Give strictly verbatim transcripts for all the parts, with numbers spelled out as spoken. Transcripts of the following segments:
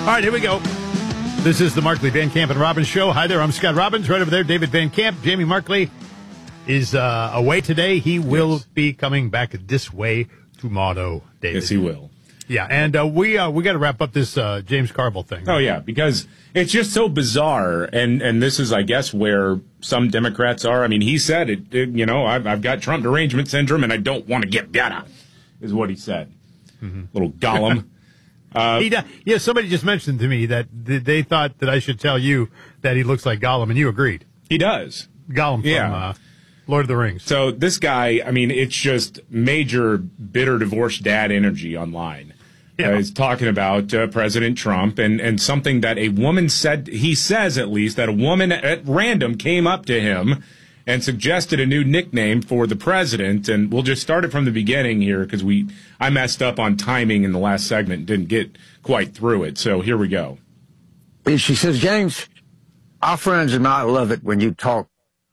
All right, here we go. This is the Markley, Van Camp, and Robbins show. Hi there, I'm Scott Robbins. Right over there, David Van Camp. Jamie Markley is uh, away today. He will yes. be coming back this way tomorrow, David. Yes, he will. Yeah, and uh, we uh, we got to wrap up this uh, James Carville thing. Oh, yeah, because it's just so bizarre, and, and this is, I guess, where some Democrats are. I mean, he said, it, it you know, I've, I've got Trump derangement syndrome, and I don't want to get better, is what he said. Mm-hmm. Little Gollum. uh, he, yeah, somebody just mentioned to me that they thought that I should tell you that he looks like Gollum, and you agreed. He does. Gollum from yeah. uh, Lord of the Rings. So this guy, I mean, it's just major bitter divorced dad energy online. Yeah. Uh, he's talking about uh, President Trump and, and something that a woman said, he says at least, that a woman at random came up to him and suggested a new nickname for the president. And we'll just start it from the beginning here because we I messed up on timing in the last segment and didn't get quite through it. So here we go. She says, James, our friends and I love it when you talk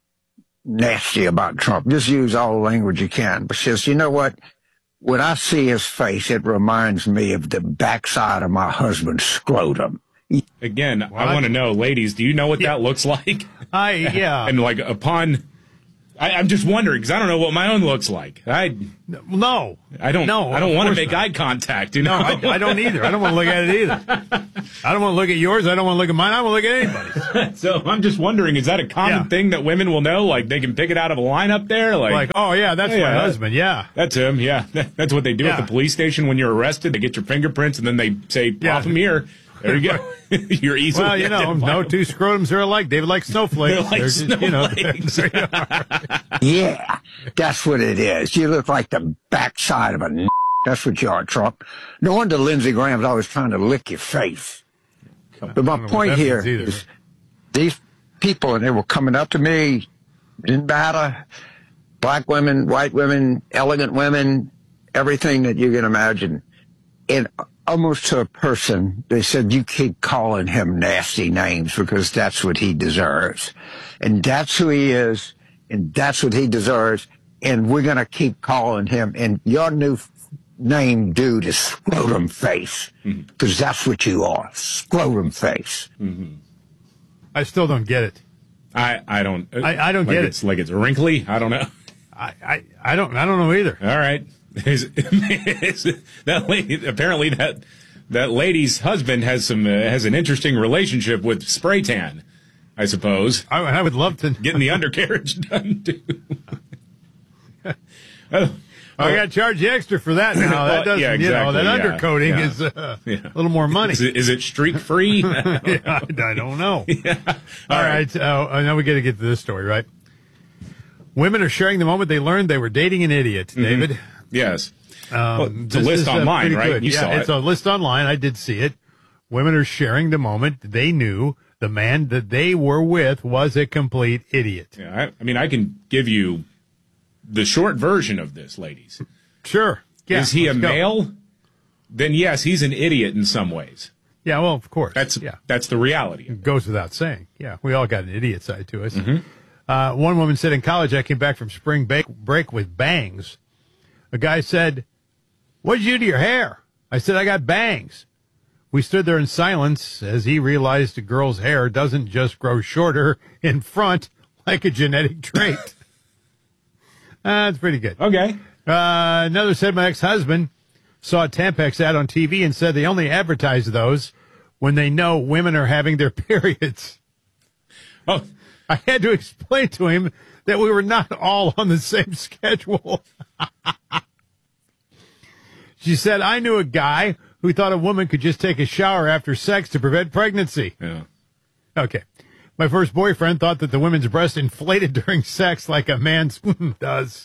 nasty about Trump. Just use all the language you can. But she says, you know what? When I see his face, it reminds me of the backside of my husband's scrotum. Again, what? I want to know, ladies, do you know what yeah. that looks like? I, yeah. And like upon, I, I'm just wondering, because I don't know what my own looks like. I No. I don't No, I don't want to make not. eye contact. You know? No, I, I don't either. I don't want to look at it either. I don't want to look at yours. I don't want to look at mine. I don't want to look at anybody's. So I'm just wondering, is that a common yeah. thing that women will know? Like they can pick it out of a lineup there? Like, like oh, yeah, that's oh, yeah, my that, husband. Yeah. That's him. Yeah. That's what they do yeah. at the police station when you're arrested. They get your fingerprints and then they say, pop yeah. them here. There you go. You're easily Well, you know, no two scrotums are alike. David likes snowflakes. They're like They're snowflakes. Just, you know, yeah, that's what it is. You look like the backside of a n***. That's what you are, Trump. No wonder Lindsey Graham's always trying to lick your face. But my point here is these people, and they were coming up to me, didn't matter, black women, white women, elegant women, everything that you can imagine. And almost to a person, they said, you keep calling him nasty names because that's what he deserves. And that's who he is, and that's what he deserves, and we're going to keep calling him. And your new name, dude, is Scrotum Face, because mm-hmm. that's what you are, Scrotum Face. Mm-hmm. I still don't get it. I, I don't. I, I don't like get it's, it. Like it's wrinkly? I don't know. I, I, I don't I don't know either. All right. Is, is, that lady, apparently that that lady's husband has some uh, has an interesting relationship with spray tan, I suppose. I, I would love to getting the undercarriage done too. oh, I got to charge you extra for that now. That doesn't, yeah, exactly, you know, that yeah, undercoating yeah, is uh, yeah. a little more money. Is it, is it streak free? I, yeah, I don't know. yeah. All, All right. right. Uh, now we got to get to this story, right? Women are sharing the moment they learned they were dating an idiot, mm-hmm. David. Yes. Um, well, it's a list online, right? Good. You yeah, saw it's it. a list online. I did see it. Women are sharing the moment they knew the man that they were with was a complete idiot. Yeah, I, I mean, I can give you the short version of this, ladies. Sure. Yeah, Is he a go. male? Then yes, he's an idiot in some ways. Yeah, well, of course. That's yeah. that's the reality. It goes without saying. Yeah, we all got an idiot side to us. Mm-hmm. Uh, one woman said, in college, I came back from spring break, break with bangs. A guy said, what did you do to your hair? I said, I got bangs. We stood there in silence as he realized a girl's hair doesn't just grow shorter in front like a genetic trait. uh, that's pretty good. Okay. Uh, another said, my ex-husband saw a Tampax ad on T V and said they only advertise those when they know women are having their periods. Oh, I had to explain to him that we were not all on the same schedule. She said, I knew a guy who thought a woman could just take a shower after sex to prevent pregnancy. Yeah. Okay. My first boyfriend thought that the women's breast inflated during sex like a man's does.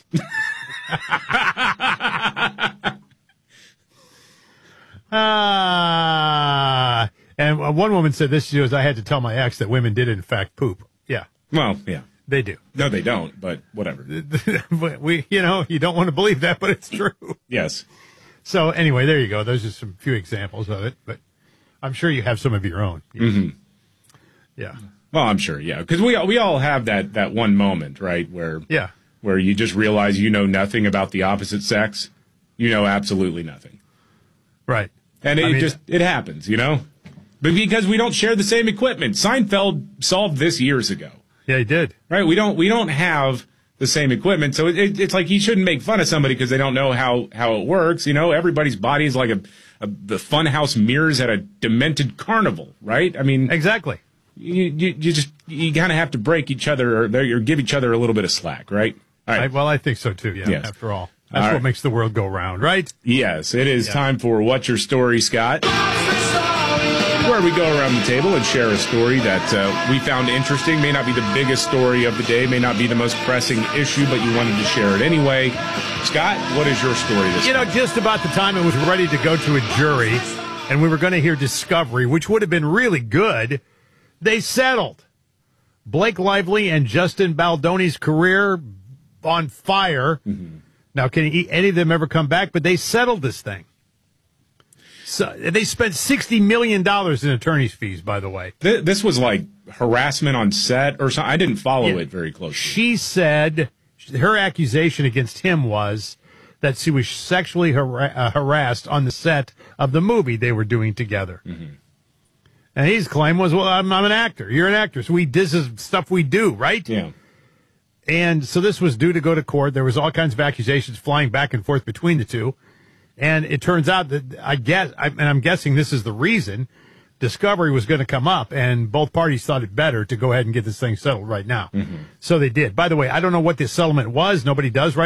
Ah. And one woman said this, she goes, I had to tell my ex that women did in fact poop. Yeah. Well, yeah. They do. No, they don't, but whatever. we, you know, you don't want to believe that, but it's true. Yes. So anyway, there you go. Those are some few examples of it, but I'm sure you have some of your own. Mm-hmm. Yeah. Well, I'm sure, yeah, because we we all have that, that one moment, right, where yeah, where you just realize you know nothing about the opposite sex. You know absolutely nothing. Right. And it I mean, just it happens, you know. But because we don't share the same equipment. Seinfeld solved this years ago. Yeah, he did. Right? We don't we don't have the same equipment. So it, it, it's like you shouldn't make fun of somebody because they don't know how, how it works. You know, everybody's body is like a, a the funhouse mirrors at a demented carnival, right? I mean, exactly. You you, you just you kind of have to break each other or, or give each other a little bit of slack, right? All right. I, well, I think so too. Yeah. Yes. After all, that's all what right. makes the world go round, right? Yes, it is yeah. time for What's Your Story, Scott? Where we go around the table and share a story that uh, we found interesting. May not be the biggest story of the day, may not be the most pressing issue, but you wanted to share it anyway. Scott, what is your story this You know, time? just about the time it was ready to go to a jury, and we were going to hear discovery, which would have been really good, they settled. Blake Lively and Justin Baldoni's career on fire. Mm-hmm. Now, can he, any of them ever come back? But they settled this thing. So they spent sixty million dollars in attorney's fees, by the way. Th- this was like harassment on set or something. I didn't follow yeah. it very closely. She said her accusation against him was that she was sexually har- uh, harassed on the set of the movie they were doing together. Mm-hmm. And his claim was, well, I'm, I'm an actor. You're an actor. So we, this is stuff we do, right? Yeah. And so this was due to go to court. There was all kinds of accusations flying back and forth between the two. And it turns out that I guess, and I'm guessing this is the reason, discovery was going to come up, and both parties thought it better to go ahead and get this thing settled right now. Mm-hmm. So they did. By the way, I don't know what this settlement was. Nobody does right